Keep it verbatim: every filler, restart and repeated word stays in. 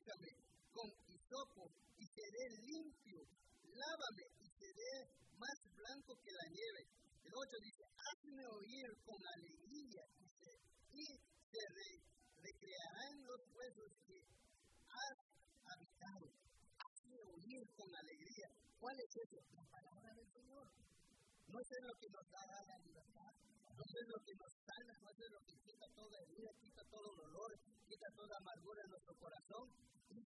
búscame con hisopo y seré limpio, lávame y seré más blanco que la nieve. El ocho dice, hazme oír con alegría y se, y se re, recrearán los huesos que has habitado. Hazme oír con alegría. ¿Cuál es eso? La palabra del Señor. No es lo que nos dará la libertad, no es lo que nos sana, no es lo que quita toda herida, quita todo dolor, quita toda amargura en nuestro corazón. Es